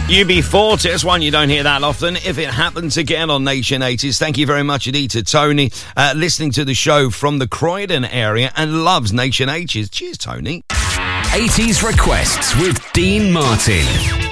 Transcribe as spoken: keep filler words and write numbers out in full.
U B forty, it's one you don't hear that often. If it happens again on Nation eighties, thank you very much indeed to Tony, uh, listening to the show from the Croydon area and loves Nation eighties. Cheers, Tony. eighties Requests with Dean Martin.